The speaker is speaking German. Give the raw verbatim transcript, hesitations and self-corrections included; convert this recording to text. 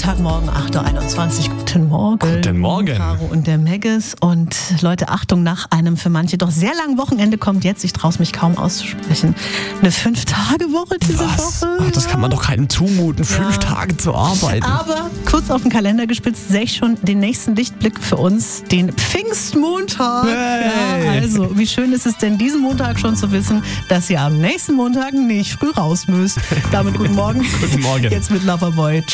Montagmorgen, acht Uhr einundzwanzig. Guten Morgen. Guten Morgen. Caro und der Megges. Und Leute, Achtung, nach einem für manche doch sehr langen Wochenende kommt jetzt, ich traue es mich kaum auszusprechen, eine Fünf-Tage-Woche diese Was? Woche. Ach, das kann man doch keinem zumuten, fünf Ja. Tage zu arbeiten. Aber kurz auf den Kalender gespitzt, sehe ich schon den nächsten Lichtblick für uns, den Pfingstmontag. Hey. Ja, also, wie schön ist es denn, diesen Montag schon zu wissen, dass ihr am nächsten Montag nicht früh raus müsst. Damit guten Morgen. Guten Morgen. Jetzt mit Loverboy. Tschüss.